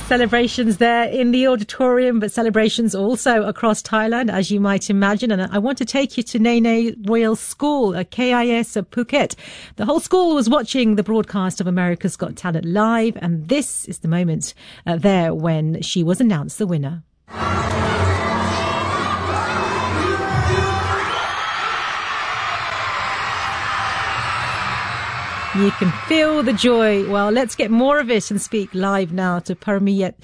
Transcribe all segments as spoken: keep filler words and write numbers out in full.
Celebrations there in the auditorium, but celebrations also across Thailand, as you might imagine. And I want to take you to Nene Royal School, a K I S of Phuket. The whole school was watching the broadcast of America's Got Talent live, and this is the moment uh, there when she was announced the winner. You can feel the joy. Well, let's get more of it and speak live now to Paramkiyat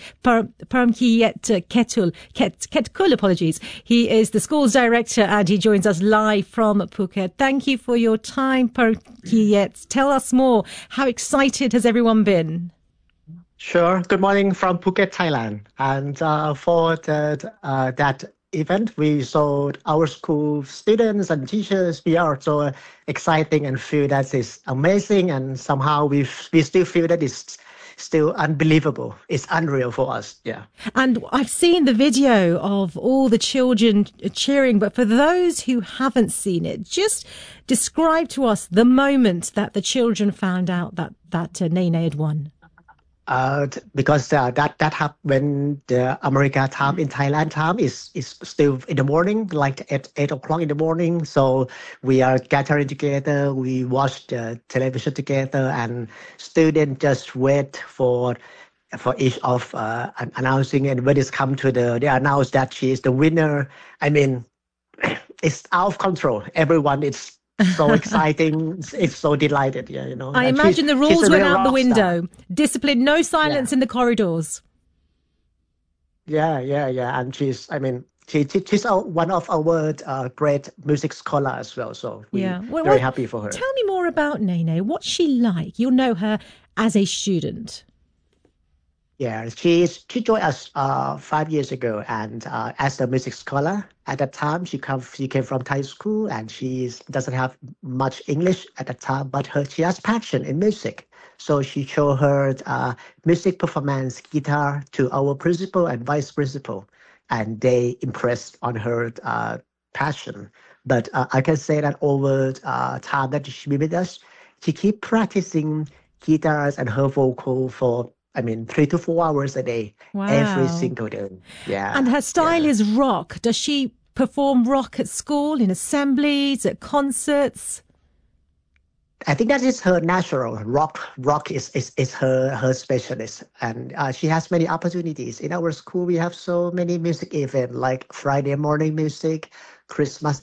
Ketul, Ket, Ketkul, apologies. He is the school's director and he joins us live from Phuket. Thank you for your time, Paramkiyat. Tell us more. How excited has everyone been? Sure. Good morning from Phuket, Thailand. And uh, for the, uh, that event, we saw our school students and teachers. We are so exciting and feel that is amazing, and somehow we we still feel that it's still unbelievable. It's unreal for us. Yeah. And I've seen the video of all the children cheering, but for those who haven't seen it, just describe to us the moment that the children found out that that uh, Nene had won. Uh, because uh, that that happened when the America time in Thailand time is is still in the morning, like at eight o'clock in the morning. So we are gathering together. We watch the television together, and students just wait for for each of uh, announcing. And when it's come to the, they announce that she is the winner. I mean, it's out of control. Everyone is so exciting. It's so delighted. Yeah, you know. I and imagine the rules went out the window. Star. Discipline, no silence yeah. in the corridors. Yeah, yeah, yeah. And she's, I mean, she, she she's one of our uh, great music scholars as well. So we're yeah. well, very well, happy for her. Tell me more about Nene. What's she like? You'll know her as a student. Yeah, she's she joined us uh, five years ago, and uh, as a music scholar. At that time, she come she came from Thai school, and she doesn't have much English at that time, but her she has passion in music. So she showed her uh, music performance, guitar to our principal and vice principal, and they impressed on her uh, passion. But uh, I can say that over uh, time that she been with us, she keep practicing guitars and her vocal for. I mean, three to four hours a day, wow. every single day. Yeah. And her style yeah. is rock. Does she perform rock at school, in assemblies, at concerts? I think that is her natural. Rock rock is, is, is her, her specialist. And uh, she has many opportunities. In our school, we have so many music events, like Friday morning music, Christmas,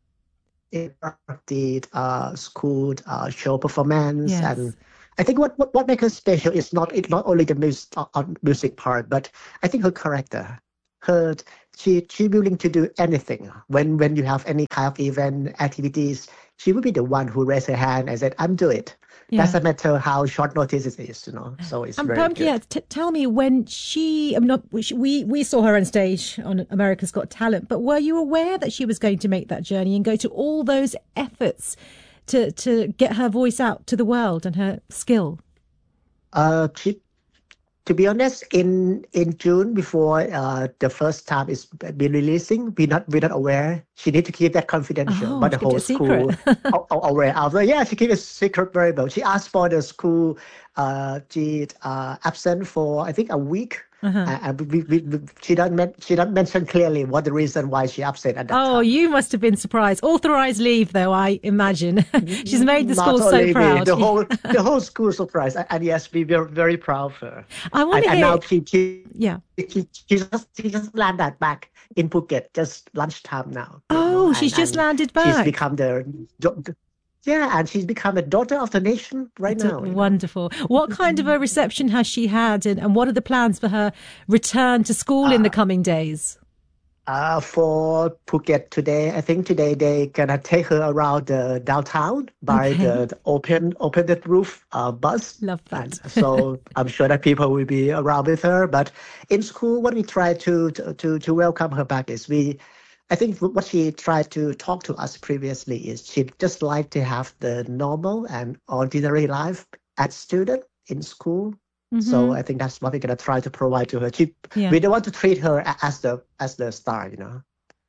the uh, school uh, show performance, yes. and I think what, what, what makes her special is not it's not only the music, uh, music part, but I think her character. Her she she willing to do anything. When when you have any kind of event activities, she will be the one who raise her hand and said, "I'm do it." Yeah. Doesn't matter how short notice it is, you know. So it's and very Paramkiyat, good. Yeah, t- tell me when she. I'm not. We we saw her on stage on America's Got Talent, but were you aware that she was going to make that journey and go to all those efforts to to get her voice out to the world and her skill? Uh, she, to be honest, in in June before uh, the first time is been releasing, we not we not aware. She need to keep that confidential, oh, but the whole school are aware of it. Yeah, she keep it secret very well. She asked for the school. Uh, she uh, absent for I think a week. Uh-huh. And we, we, we, she don't men- she don't mention clearly what the reason why she upset at that oh, time. Oh, you must have been surprised. Authorized leave, though, I imagine. She's made the school so proud. Me. The whole the whole school surprised, and, and yes, we were very proud of her. I want to and, hear. And now she, she yeah, she, she just she just landed back in Phuket just lunchtime now. Oh, know? she's and, just and landed back. She's become the. Yeah, and she's become a daughter of the nation right That's now. Wonderful. Know? What kind of a reception has she had, and, and what are the plans for her return to school uh, in the coming days? Uh, for Phuket today, I think today they gonna take her around the downtown by okay. the, the open open the roof uh, bus. Love that. And so I'm sure that people will be around with her. But in school, what we try to to to welcome her back is we. I think what she tried to talk to us previously is she'd just like to have the normal and ordinary life as student in school. Mm-hmm. So I think that's what we're gonna try to provide to her. She, yeah. We don't want to treat her as the as the star, you know.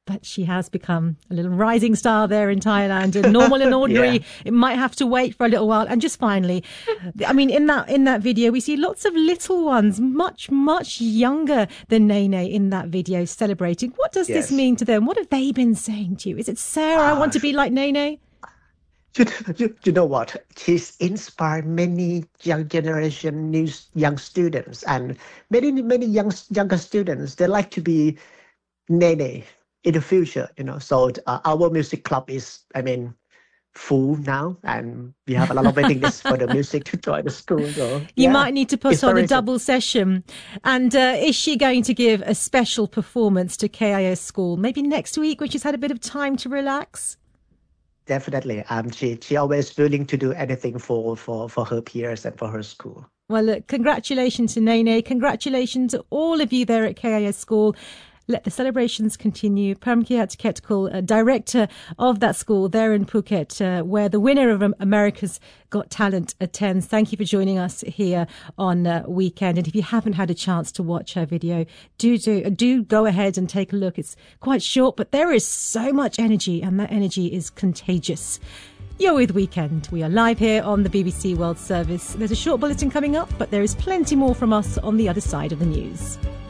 But she has become a little rising star there in Thailand. And normal and ordinary, yeah. It might have to wait for a little while. And just finally, I mean, in that in that video, we see lots of little ones, much, much younger than Nene in that video celebrating. What does yes. this mean to them? What have they been saying to you? Is it, Sarah, uh, I want to be like Nene? You, you, you know what? She's inspired many young generation, new young students, and many, many young younger students. They like to be Nene in the future, you know. So uh, our music club is, I mean, full now, and we have a lot of waiting lists for the music to join the school. So, you yeah. might need to put on a double session. And uh, is she going to give a special performance to K I S School maybe next week when she's had a bit of time to relax? Definitely. Um, she she always willing to do anything for, for, for her peers and for her school. Well, look, congratulations to Nene. Congratulations to all of you there at K I S School. Let the celebrations continue. Pramkiat Ketkul, uh, director of that school there in Phuket, uh, where the winner of America's Got Talent attends. Thank you for joining us here on uh, Weekend. And if you haven't had a chance to watch her video, do do do go ahead and take a look. It's quite short, but there is so much energy, and that energy is contagious. You're with Weekend. We are live here on the B B C World Service. There's a short bulletin coming up, but there is plenty more from us on the other side of the news.